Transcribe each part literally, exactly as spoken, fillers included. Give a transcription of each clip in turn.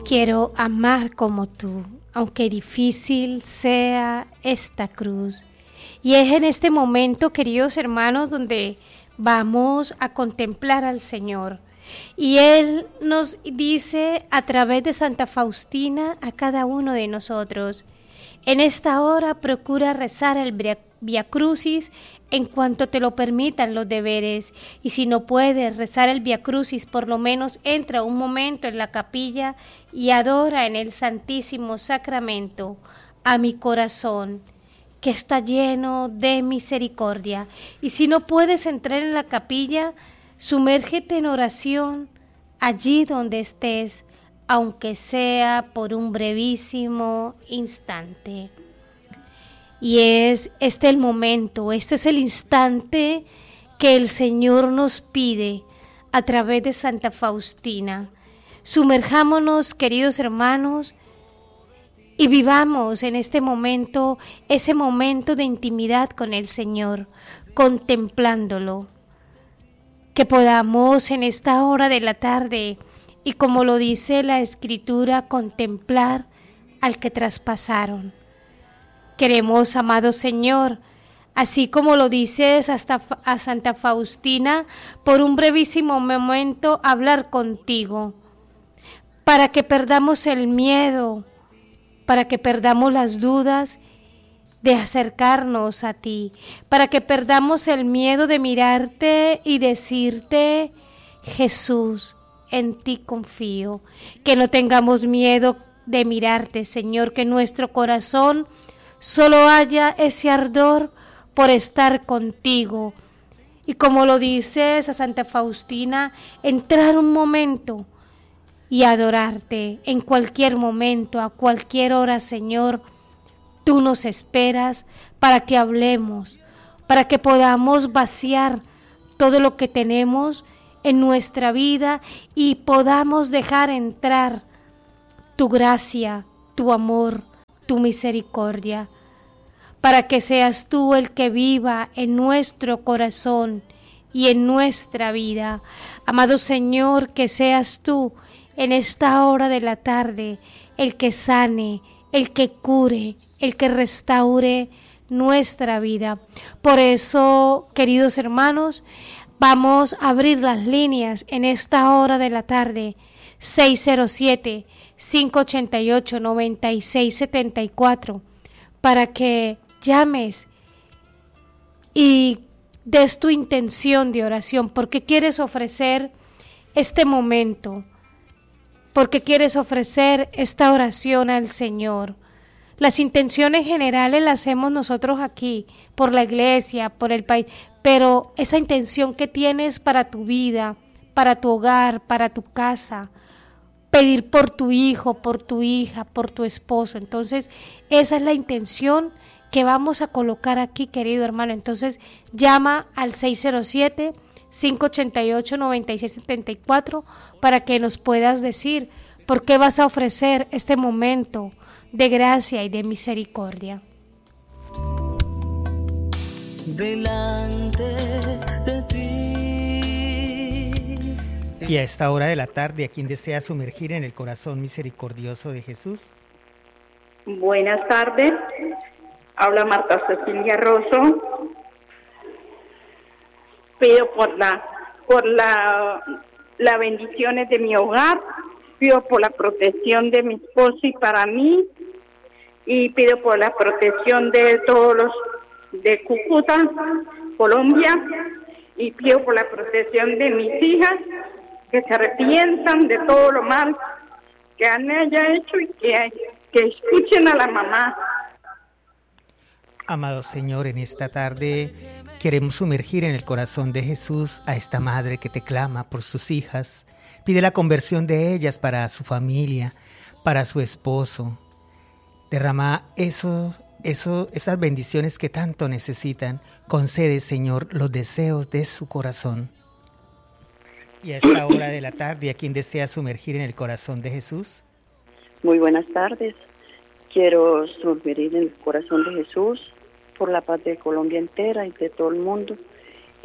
Quiero amar como tú, aunque difícil sea esta cruz. Y es en este momento, queridos hermanos, donde vamos a contemplar al Señor. Y Él nos dice a través de Santa Faustina a cada uno de nosotros: en esta hora procura rezar el Via Crucis en cuanto te lo permitan los deberes, y si no puedes rezar el Via Crucis, por lo menos entra un momento en la capilla y adora en el Santísimo Sacramento a mi corazón, que está lleno de misericordia. Y si no puedes entrar en la capilla, sumérgete en oración allí donde estés, aunque sea por un brevísimo instante. Y es este el momento, este es el instante que el Señor nos pide a través de Santa Faustina. Sumerjámonos, queridos hermanos, y vivamos en este momento, ese momento de intimidad con el Señor, contemplándolo. Que podamos en esta hora de la tarde, y como lo dice la Escritura, contemplar al que traspasaron. Queremos, amado Señor, así como lo dices hasta a Santa Faustina, por un brevísimo momento hablar contigo, para que perdamos el miedo, para que perdamos las dudas de acercarnos a ti, para que perdamos el miedo de mirarte y decirte: Jesús, en ti confío. Que no tengamos miedo de mirarte, Señor, que nuestro corazón solo haya ese ardor por estar contigo. Y como lo dices a Santa Faustina, entrar un momento y adorarte en cualquier momento, a cualquier hora, Señor. Tú nos esperas para que hablemos, para que podamos vaciar todo lo que tenemos en nuestra vida y podamos dejar entrar tu gracia, tu amor, tu misericordia, para que seas tú el que viva en nuestro corazón y en nuestra vida. Amado Señor, que seas tú en esta hora de la tarde el que sane, el que cure, el que restaure nuestra vida. Por eso, queridos hermanos, vamos a abrir las líneas en esta hora de la tarde, seis cero siete, cinco ocho ocho, nueve seis siete cuatro, para que llames y des tu intención de oración, porque quieres ofrecer este momento, porque quieres ofrecer esta oración al Señor. Las intenciones generales las hacemos nosotros aquí, por la iglesia, por el país, pero esa intención que tienes para tu vida, para tu hogar, para tu casa, pedir por tu hijo, por tu hija, por tu esposo, entonces esa es la intención que vamos a colocar aquí, querido hermano. Entonces llama al seis cero siete, cinco ocho ocho, nueve seis siete cuatro para que nos puedas decir por qué vas a ofrecer este momento de gracia y de misericordia. Delante de ti. Y a esta hora de la tarde, ¿a quién desea sumergir en el corazón misericordioso de Jesús? Buenas tardes, habla Marta Cecilia Rosso. Pido por la por la las bendiciones de mi hogar, pido por la protección de mi esposo y para mí, y pido por la protección de todos los de Cúcuta, Colombia, y pido por la protección de mis hijas, que se arrepientan de todo lo mal que han haya hecho y que, que escuchen a la mamá. Amado Señor, en esta tarde queremos sumergir en el corazón de Jesús a esta madre que te clama por sus hijas. Pide la conversión de ellas para su familia, para su esposo. Derrama eso, eso, esas bendiciones que tanto necesitan. Concede, Señor, los deseos de su corazón. Y a esta hora de la tarde, ¿a quién desea sumergir en el corazón de Jesús? Muy buenas tardes. Quiero sumergir en el corazón de Jesús por la paz de Colombia entera y de todo el mundo,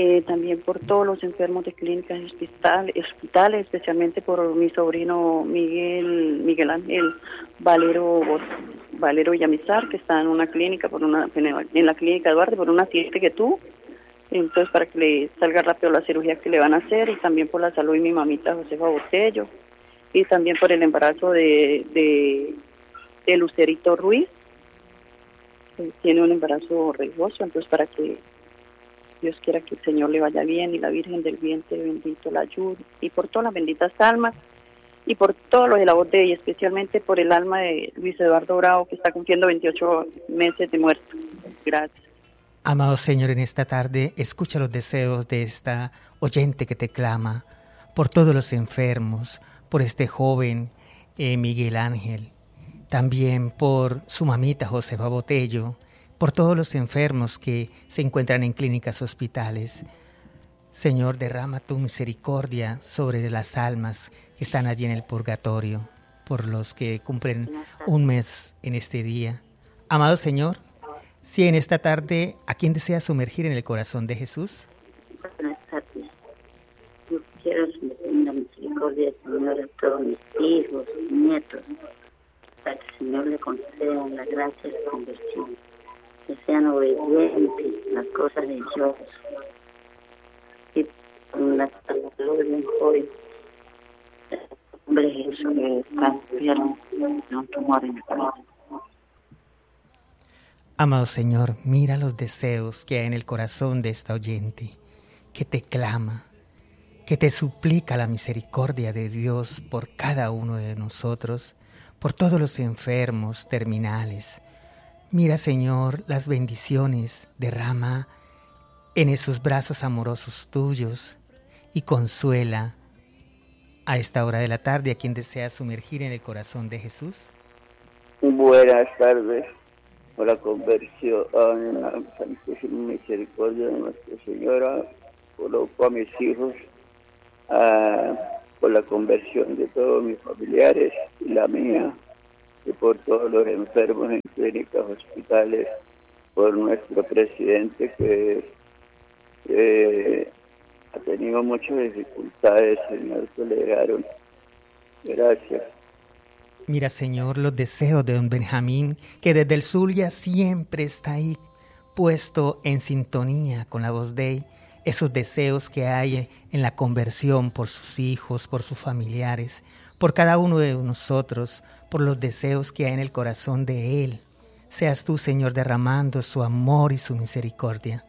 Eh, también por todos los enfermos de clínicas y hospital, hospitales, especialmente por mi sobrino Miguel Miguel Ángel Valero Valero Villamizar, que está en una clínica, por una en la clínica de Duarte, por un accidente que tuvo. Entonces, para que le salga rápido la cirugía que le van a hacer, y también por la salud de mi mamita Josefa Botello, y también por el embarazo de, de, de Lucerito Ruiz, que tiene un embarazo riesgoso. Entonces, para que Dios quiera que el Señor le vaya bien y la Virgen del Vientre bendito la ayude, y por todas las benditas almas, y por todo lo de la voz de ella, especialmente por el alma de Luis Eduardo Bravo, que está cumpliendo veintiocho meses de muerto. Gracias. Amado Señor, en esta tarde escucha los deseos de esta oyente que te clama, por todos los enfermos, por este joven eh, Miguel Ángel, también por su mamita Josefa Botello, por todos los enfermos que se encuentran en clínicas, hospitales. Señor, derrama tu misericordia sobre las almas que están allí en el purgatorio, por los que cumplen un mes en este día. Amado Señor, si en esta tarde, ¿a quién desea sumergir en el corazón de Jesús? Buenas tardes. Yo quiero que tenga misericordia, Señor, a todos mis hijos, mis nietos, para que el Señor le conceda la gracia de conversión, que sean obedientes a las cosas de Dios, y con la salud de un joven, hombre Jesús, que cambiaron de un tumor en el corazón. Amado Señor, mira los deseos que hay en el corazón de esta oyente, que te clama, que te suplica la misericordia de Dios por cada uno de nosotros, por todos los enfermos terminales. Mira, Señor, las bendiciones, derrama en esos brazos amorosos tuyos y consuela a esta hora de la tarde a quien desea sumergir en el corazón de Jesús. Buenas tardes. Por la conversión en la santísima misericordia de Nuestra Señora, coloco a mis hijos, a, por la conversión de todos mis familiares y la mía, y por todos los enfermos en clínicas, hospitales, por nuestro presidente que eh, ha tenido muchas dificultades, Señor, que le dejaron. Gracias. Mira, Señor, los deseos de don Benjamín, que desde el Zulia siempre está ahí, puesto en sintonía con la voz de él, esos deseos que hay en la conversión por sus hijos, por sus familiares, por cada uno de nosotros, por los deseos que hay en el corazón de él. Seas tú, Señor, derramando su amor y su misericordia.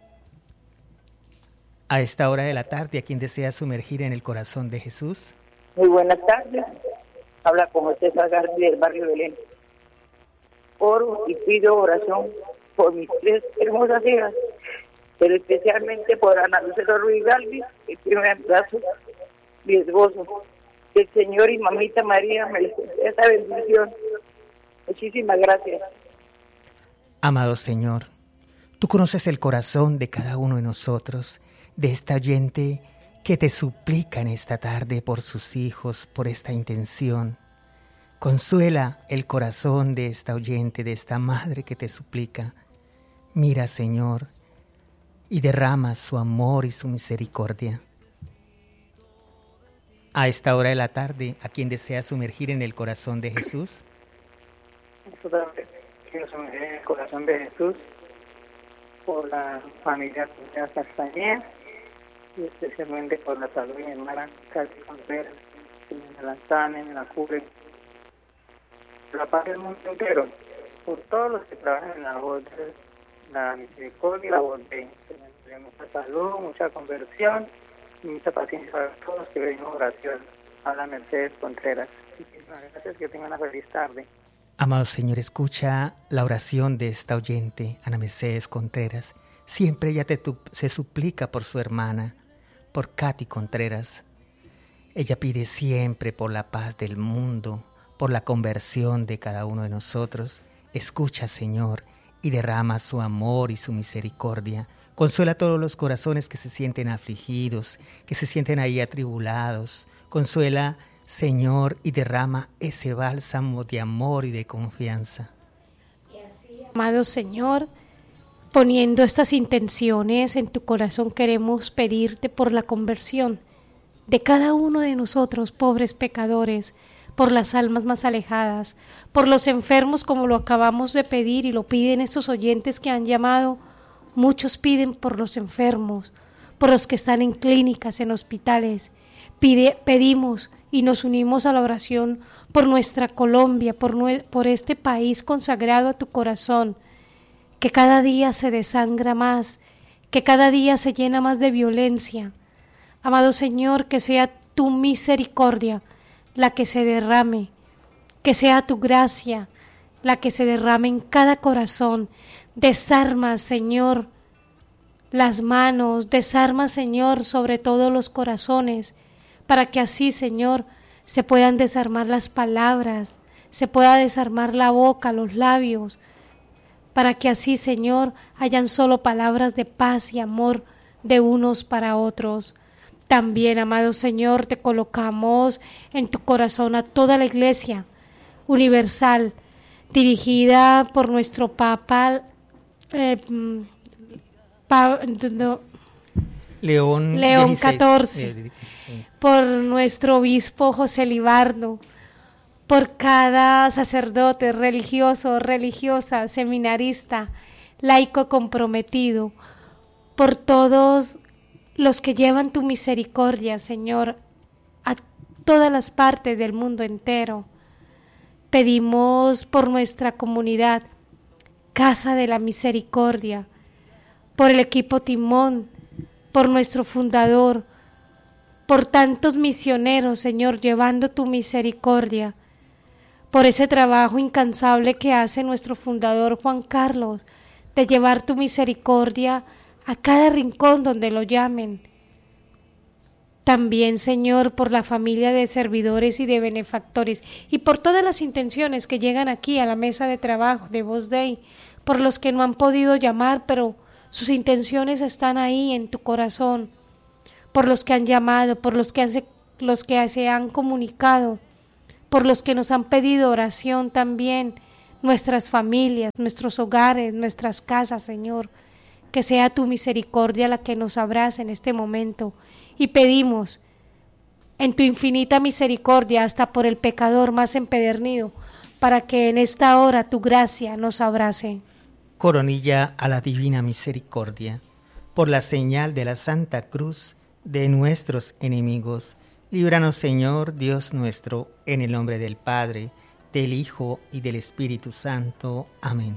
A esta hora de la tarde, ¿a quien desea sumergir en el corazón de Jesús? Muy buenas tardes. Habla con José Salgardi del barrio Belén. Oro y pido oración por mis tres hermosas hijas, pero especialmente por Ana Lucero Ruiz Galvis, que tiene un embarazo riesgoso. Que el Señor y Mamita María me les conceda esa bendición. Muchísimas gracias. Amado Señor, tú conoces el corazón de cada uno de nosotros, de esta oyente que te suplica en esta tarde por sus hijos, por esta intención. Consuela el corazón de esta oyente, de esta madre que te suplica. Mira, Señor, y derrama su amor y su misericordia. A esta hora de la tarde, ¿a quien desea sumergir en el corazón de Jesús? Quiero sumergir en el corazón de Jesús por la familia Castañeda, y especialmente por la salud de mi hermana Carmen Contreras, que me la sanen, me la cubren, por la paz del mundo entero, por todos los que trabajan en la voz de la misericordia, la voz de mucha salud, mucha conversión y mucha paciencia para todos los que pedimos oración. Habla Mercedes Contreras. Muchísimas gracias, que tengan una feliz tarde. Amado Señor, escucha la oración de esta oyente, Ana Mercedes Contreras. Siempre ella te tu, se suplica por su hermana, por Katy Contreras. Ella pide siempre por la paz del mundo, por la conversión de cada uno de nosotros. Escucha, Señor, y derrama su amor y su misericordia. Consuela a todos los corazones que se sienten afligidos, que se sienten ahí atribulados. Consuela, Señor, y derrama ese bálsamo de amor y de confianza. Y así, amado Señor, Poniendo estas intenciones en tu corazón, queremos pedirte por la conversión de cada uno de nosotros, pobres pecadores, por las almas más alejadas, por los enfermos como lo acabamos de pedir y lo piden estos oyentes que han llamado. Muchos piden por los enfermos, por los que están en clínicas, en hospitales. Pide, pedimos y nos unimos a la oración por nuestra Colombia, por, nue- por este país consagrado a tu corazón, que cada día se desangra más, que cada día se llena más de violencia. Amado Señor, que sea tu misericordia la que se derrame, que sea tu gracia la que se derrame en cada corazón. Desarma, Señor, las manos, desarma, Señor, sobre todo los corazones, para que así, Señor, se puedan desarmar las palabras, se pueda desarmar la boca, los labios, para que así, Señor, hayan solo palabras de paz y amor de unos para otros. También, amado Señor, te colocamos en tu corazón a toda la Iglesia universal, dirigida por nuestro Papa eh, pa, no, León, León catorce, por nuestro obispo José Libardo, por cada sacerdote religioso, religiosa, seminarista, laico comprometido, por todos los que llevan tu misericordia, Señor, a todas las partes del mundo entero. Pedimos por nuestra comunidad, Casa de la Misericordia, por el equipo Timón, por nuestro fundador, por tantos misioneros, Señor, llevando tu misericordia, por ese trabajo incansable que hace nuestro fundador Juan Carlos, de llevar tu misericordia a cada rincón donde lo llamen. También, Señor, por la familia de servidores y de benefactores y por todas las intenciones que llegan aquí a la mesa de trabajo de Voz Dei, por los que no han podido llamar, pero sus intenciones están ahí en tu corazón, por los que han llamado, por los que, han se, los que se han comunicado, por los que nos han pedido oración también, nuestras familias, nuestros hogares, nuestras casas, Señor. Que sea tu misericordia la que nos abrace en este momento. Y pedimos en tu infinita misericordia hasta por el pecador más empedernido, para que en esta hora tu gracia nos abrace. Coronilla a la divina misericordia, por la señal de la Santa Cruz de nuestros enemigos, líbranos, Señor Dios nuestro, en el nombre del Padre, del Hijo y del Espíritu Santo. Amén.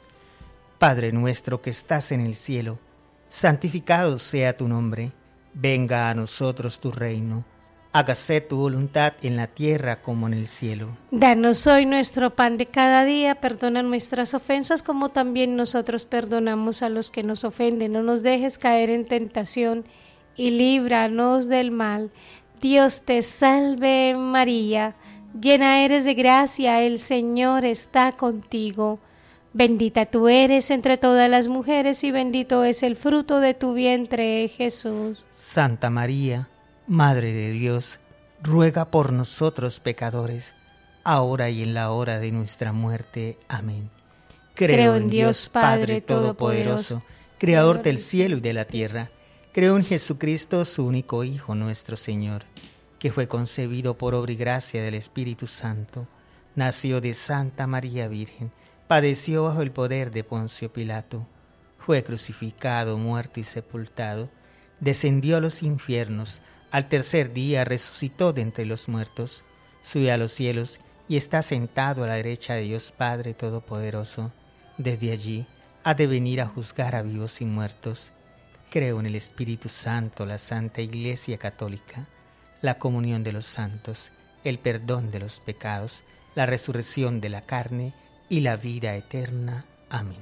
Padre nuestro que estás en el cielo, santificado sea tu nombre. Venga a nosotros tu reino. Hágase tu voluntad en la tierra como en el cielo. Danos hoy nuestro pan de cada día. Perdona nuestras ofensas como también nosotros perdonamos a los que nos ofenden. No nos dejes caer en tentación y líbranos del mal. Dios te salve María, llena eres de gracia, el Señor está contigo. Bendita tú eres entre todas las mujeres y bendito es el fruto de tu vientre, Jesús. Santa María, Madre de Dios, ruega por nosotros pecadores, ahora y en la hora de nuestra muerte. Amén. Creo, Creo en Dios Padre Todopoderoso, Creador del cielo y de la tierra. Creo en Jesucristo, su único Hijo, nuestro Señor, que fue concebido por obra y gracia del Espíritu Santo, nació de Santa María Virgen, padeció bajo el poder de Poncio Pilato, fue crucificado, muerto y sepultado, descendió a los infiernos, al tercer día resucitó de entre los muertos, subió a los cielos y está sentado a la derecha de Dios Padre Todopoderoso. Desde allí ha de venir a juzgar a vivos y muertos. Creo en el Espíritu Santo, la Santa Iglesia Católica, la comunión de los santos, el perdón de los pecados, la resurrección de la carne y la vida eterna. Amén.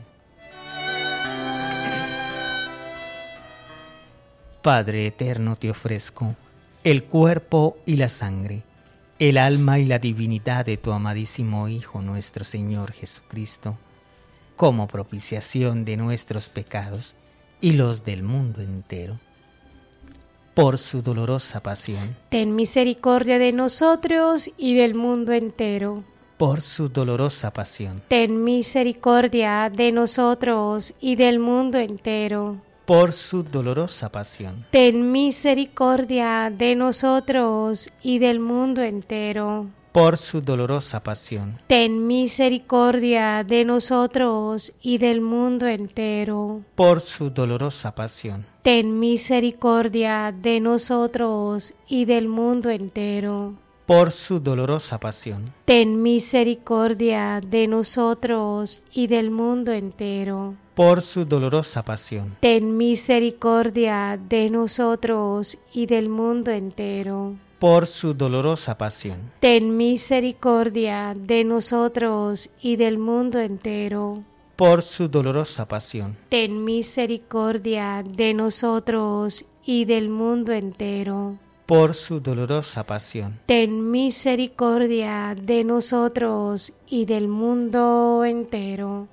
Padre eterno, te ofrezco el cuerpo y la sangre, el alma y la divinidad de tu amadísimo Hijo, nuestro Señor Jesucristo, como propiciación de nuestros pecados y los del mundo entero. Por su dolorosa pasión, ten misericordia de nosotros y del mundo entero. por su dolorosa pasión. Ten misericordia de nosotros y del mundo entero. Por su dolorosa pasión. Ten misericordia de nosotros y del mundo entero. Por su dolorosa pasión. Ten misericordia de nosotros y del mundo entero. Por su dolorosa pasión. Ten misericordia de nosotros y del mundo entero. Por su dolorosa pasión. Ten misericordia de nosotros y del mundo entero. Por su dolorosa pasión. Ten misericordia de nosotros y del mundo entero. Por su dolorosa pasión. Ten misericordia de nosotros y del mundo entero. Por su dolorosa pasión. Ten misericordia de nosotros y del mundo entero. Por su dolorosa pasión. Ten misericordia de nosotros y del mundo entero.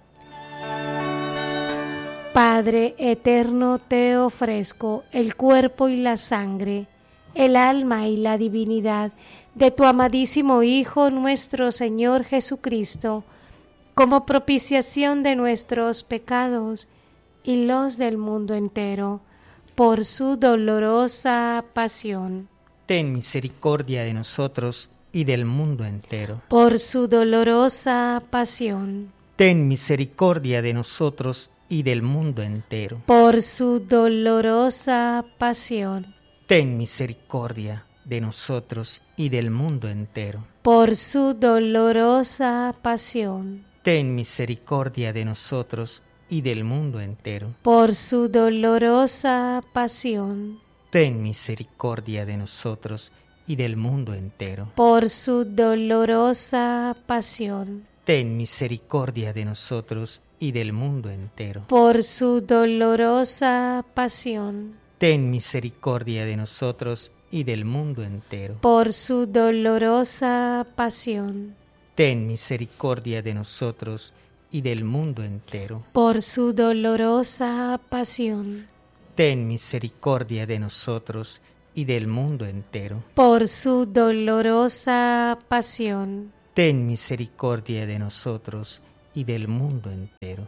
Padre eterno, te ofrezco el cuerpo y la sangre, el alma y la divinidad de tu amadísimo Hijo, nuestro Señor Jesucristo, como propiciación de nuestros pecados y los del mundo entero, por su dolorosa pasión. Ten misericordia de nosotros y del mundo entero. Por su dolorosa pasión. Ten misericordia de nosotros y del mundo entero. Por su dolorosa pasión. Ten misericordia de nosotros y del mundo entero. Por su dolorosa pasión. Ten misericordia de nosotros y del mundo entero. Por su dolorosa pasión. Ten misericordia de nosotros y del mundo entero. Por su dolorosa pasión. Ten misericordia de nosotros y del mundo entero. Por su dolorosa pasión. Ten misericordia de nosotros y del mundo entero. Por su dolorosa pasión. Ten misericordia de nosotros y del mundo entero. Por su dolorosa pasión. Ten misericordia de nosotros y del mundo entero. Por su dolorosa pasión. Ten misericordia de nosotros y del mundo entero.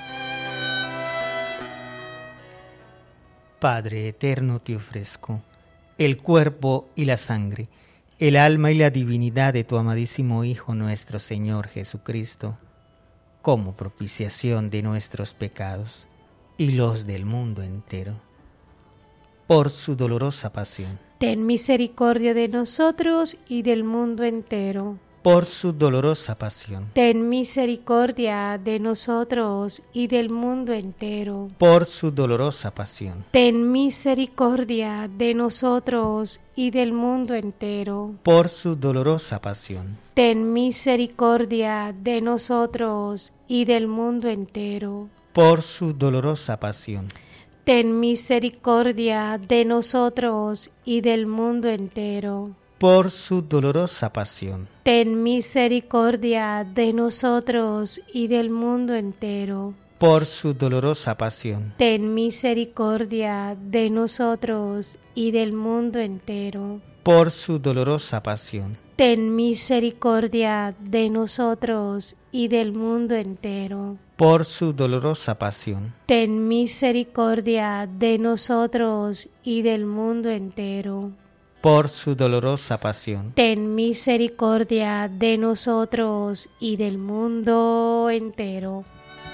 Padre eterno, te ofrezco el cuerpo y la sangre, el alma y la divinidad de tu amadísimo Hijo, nuestro Señor Jesucristo, como propiciación de nuestros pecados y los del mundo entero. Por su dolorosa pasión. Ten misericordia de nosotros y del mundo entero. Por su dolorosa pasión. Ten misericordia de nosotros y del mundo entero. Por su dolorosa pasión. Ten misericordia de nosotros y del mundo entero. Por su dolorosa pasión. Ten misericordia de nosotros y del mundo entero. Por su dolorosa pasión. Ten misericordia de nosotros y del mundo entero. Por su dolorosa pasión. Ten misericordia de nosotros y del mundo entero. Por su dolorosa pasión. Ten misericordia de nosotros y del mundo entero. Por su dolorosa pasión. Ten misericordia de nosotros y del mundo entero. Por su dolorosa pasión. Ten misericordia de nosotros y del mundo entero. Por su dolorosa pasión. Ten misericordia de nosotros y del mundo entero.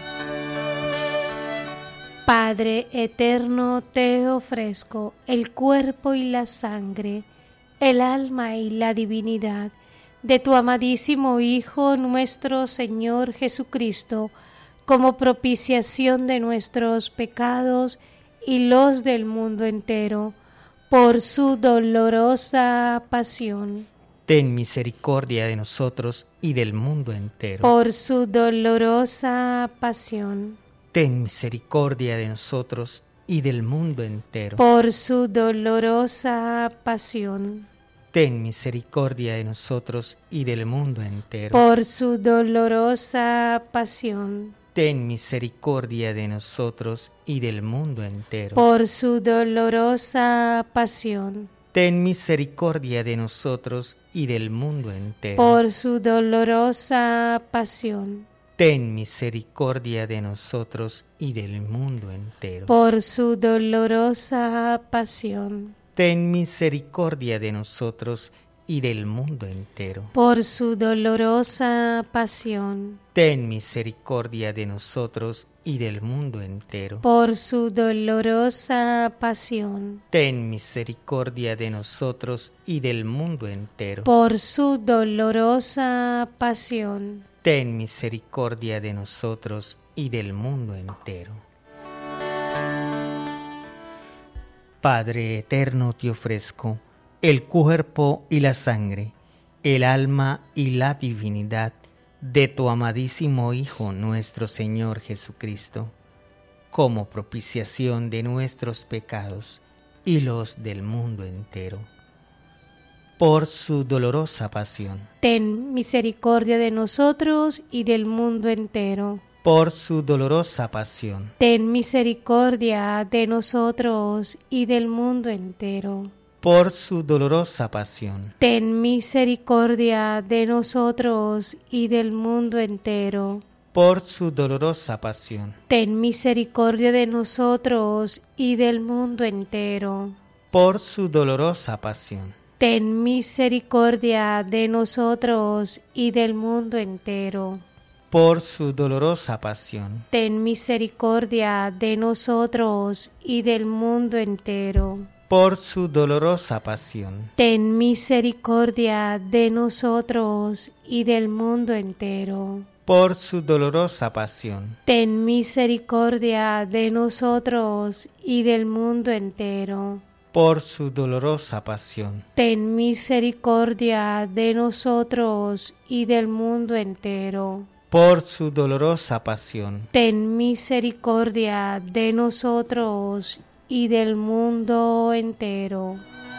Padre eterno, te ofrezco el cuerpo y la sangre, el alma y la divinidad de tu amadísimo Hijo, nuestro Señor Jesucristo, como propiciación de nuestros pecados y los del mundo entero, por su dolorosa pasión. Ten misericordia de nosotros y del mundo entero. Por su dolorosa pasión. Ten misericordia de nosotros y del mundo entero. Por su dolorosa pasión. Ten misericordia de nosotros y del mundo entero. Por su dolorosa pasión. Ten misericordia de nosotros y del mundo entero. Por su dolorosa pasión. ten misericordia de nosotros y del mundo entero. Por su dolorosa pasión. Ten misericordia de nosotros y del mundo entero. Por su dolorosa pasión. Ten misericordia de nosotros y del mundo entero. Por su dolorosa pasión. Ten misericordia de nosotros y del mundo entero. Por su dolorosa pasión. Ten misericordia de nosotros y del mundo entero. Por su dolorosa pasión. Ten misericordia de nosotros y del mundo entero. Padre eterno, te ofrezco el cuerpo y la sangre, el alma y la divinidad de tu amadísimo Hijo nuestro Señor Jesucristo, como propiciación de nuestros pecados y los del mundo entero. Por su dolorosa pasión. Ten misericordia de nosotros y del mundo entero. Por su dolorosa pasión. Ten misericordia de nosotros y del mundo entero. Por su dolorosa pasión. Ten misericordia de nosotros y del mundo entero. Por su dolorosa pasión. Ten misericordia de nosotros y del mundo entero. Por su dolorosa pasión. Ten misericordia de nosotros y del mundo entero. Por su dolorosa pasión. Ten misericordia de nosotros y del mundo entero. Por su dolorosa pasión. Ten misericordia de nosotros y del mundo entero. Por su dolorosa pasión. Ten misericordia de nosotros y del mundo entero. Por su dolorosa pasión. Ten misericordia de nosotros y del mundo entero. Por su dolorosa pasión. Ten misericordia de nosotros y del mundo entero.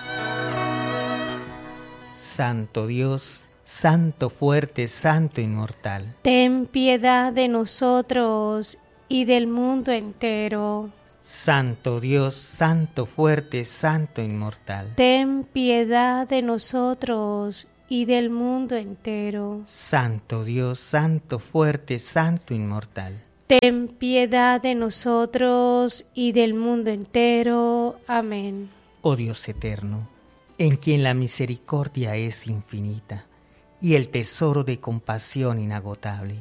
Santo Dios, Santo fuerte, Santo inmortal. Ten piedad de nosotros y del mundo entero. Santo Dios, Santo fuerte, Santo inmortal. Ten piedad de nosotros y del mundo entero. Santo Dios, Santo fuerte, Santo inmortal. Ten piedad de nosotros y del mundo entero. Amén. Oh Dios eterno, en quien la misericordia es infinita y el tesoro de compasión inagotable,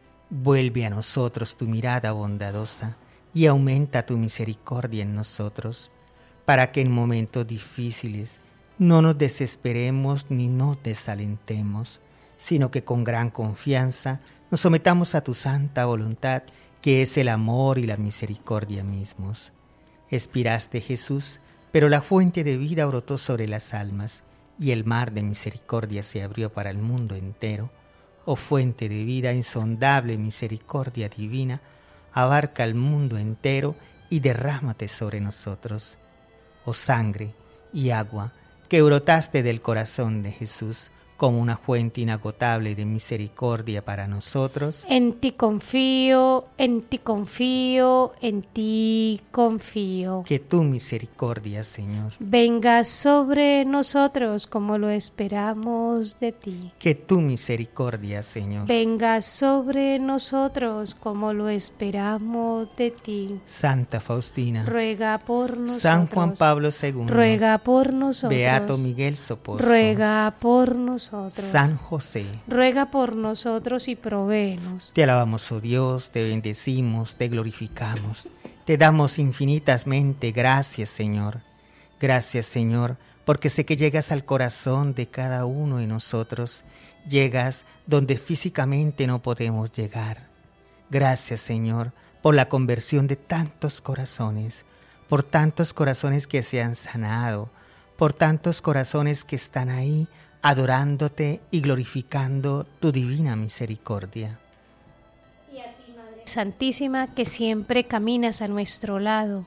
vuelve a nosotros tu mirada bondadosa y aumenta tu misericordia en nosotros, para que en momentos difíciles no nos desesperemos ni nos desalentemos, sino que con gran confianza nos sometamos a tu santa voluntad, que es el amor y la misericordia mismos. Expiraste, Jesús, pero la fuente de vida brotó sobre las almas, y el mar de misericordia se abrió para el mundo entero. Oh fuente de vida, insondable misericordia divina, abarca el mundo entero y derrámate sobre nosotros. Oh sangre y agua que brotaste del corazón de Jesús como una fuente inagotable de misericordia para nosotros. En ti confío, en ti confío, en ti confío. Que tu misericordia, Señor, venga sobre nosotros como lo esperamos de ti. Que tu misericordia, Señor, venga sobre nosotros como lo esperamos de ti. Santa Faustina, ruega por nosotros. San Juan Pablo segundo, ruega por nosotros. Beato Miguel Soposco, ruega por nosotros. San José, ruega por nosotros y provéenos. Te alabamos, oh Dios, te bendecimos, te glorificamos, te damos infinitamente gracias, Señor. Gracias, Señor, porque sé que llegas al corazón de cada uno de nosotros, llegas donde físicamente no podemos llegar. Gracias, Señor, por la conversión de tantos corazones, por tantos corazones que se han sanado, por tantos corazones que están ahí adorándote y glorificando tu divina misericordia. Y a ti, Madre Santísima, que siempre caminas a nuestro lado,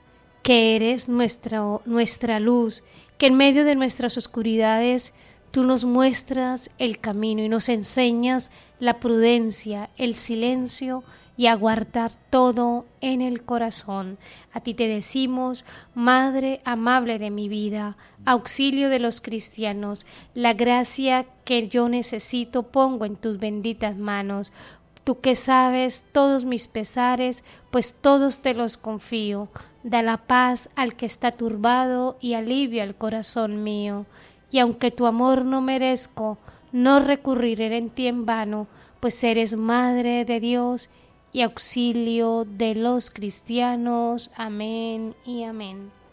que eres nuestra, nuestra luz, que en medio de nuestras oscuridades tú nos muestras el camino y nos enseñas la prudencia, el silencio y a guardar todo en el corazón. A ti te decimos, Madre amable de mi vida, auxilio de los cristianos, la gracia que yo necesito pongo en tus benditas manos. Tú que sabes todos mis pesares, pues todos te los confío. Da la paz al que está turbado y alivio al corazón mío. Y aunque tu amor no merezco, no recurriré en ti en vano, pues eres Madre de Dios y auxilio de los cristianos. Amén y amén.